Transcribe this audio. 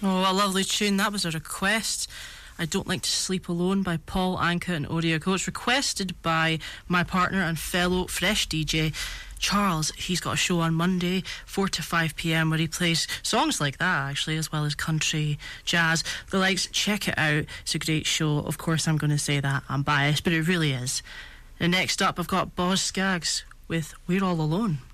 Oh, a lovely tune. That was a request. I Don't Like to Sleep Alone by Paul Anka and Audio Coach, requested by my partner and fellow Fresh DJ, Charles. He's got a show on Monday, 4 to 5 p.m, where he plays songs like that, actually, as well as country, jazz, the likes. Check it out. It's a great show. Of course, I'm going to say that. I'm biased, but it really is. And next up, I've got Boz Scaggs with We're All Alone.